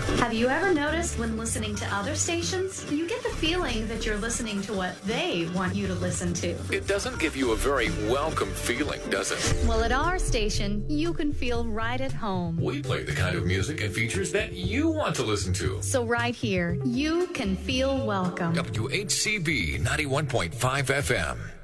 Have you ever noticed when listening to other stations, you get the feeling that you're listening to what they want you to listen to? It doesn't give you a very welcome feeling, does it? Well, at our station, you can feel right at home. We play the kind of music and features that you want to listen to. So right here, you can feel welcome. WHCB 91.5 FM.